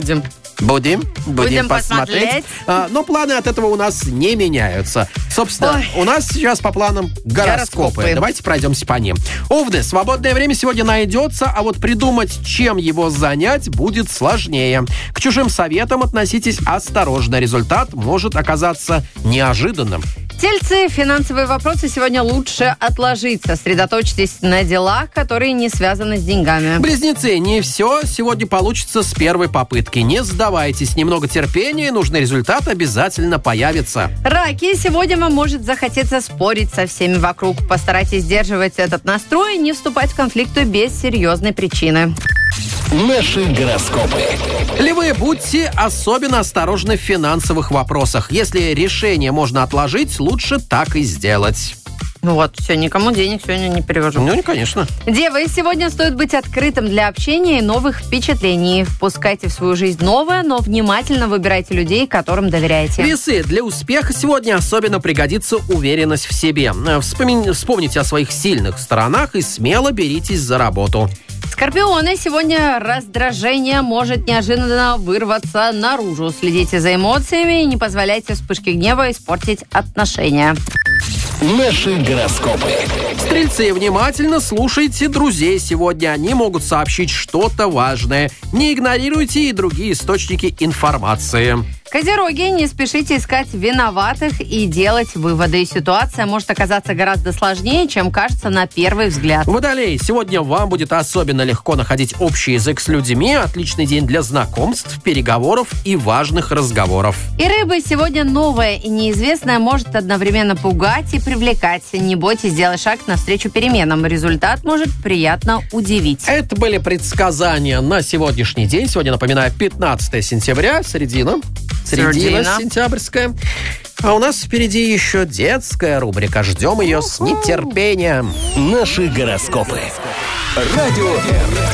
Будем посмотреть. Но планы от этого у нас не меняются. Собственно, у нас сейчас по планам гороскопы. Давайте пройдемся по ним. Овны, свободное время сегодня найдется, а вот придумать, чем его занять, будет сложнее. К чужим советам относитесь осторожно. Результат может оказаться неожиданным. Тельцы, финансовые вопросы сегодня лучше отложить. Сосредоточьтесь на делах, которые не связаны с деньгами. Близнецы, не все сегодня получится с первой попытки. Не сдавайтесь, немного терпения, нужный результат обязательно появится. Раки, сегодня вам может захотеться спорить со всеми вокруг. Постарайтесь сдерживать этот настрой и не вступать в конфликты без серьезной причины. Наши гороскопы. Львы, будьте особенно осторожны в финансовых вопросах. Если решение можно отложить, лучше так и сделать. Вот, все, никому денег сегодня не перевожу. Ну, конечно. Девы, сегодня стоит быть открытым для общения и новых впечатлений. Впускайте в свою жизнь новое, но внимательно выбирайте людей, которым доверяете. Весы, для успеха сегодня особенно пригодится уверенность в себе. Вспомните о своих сильных сторонах и смело беритесь за работу. Скорпионы, сегодня раздражение может неожиданно вырваться наружу. Следите за эмоциями и не позволяйте вспышке гнева испортить отношения. Наши гороскопы. Стрельцы, внимательно слушайте друзей сегодня. Они могут сообщить что-то важное. Не игнорируйте и другие источники информации. Козероги, не спешите искать виноватых и делать выводы. Ситуация может оказаться гораздо сложнее, чем кажется на первый взгляд. Водолей, сегодня вам будет особенно легко находить общий язык с людьми. Отличный день для знакомств, переговоров и важных разговоров. И рыбы, сегодня новое и неизвестное может одновременно пугать и привлекать. Не бойтесь сделать шаг навстречу переменам. Результат может приятно удивить. Это были предсказания на сегодняшний день. Сегодня, напоминаю, 15 сентября, середина сентябрьская. А у нас впереди еще детская рубрика. Ждем ее с нетерпением. Наши гороскопы. Радио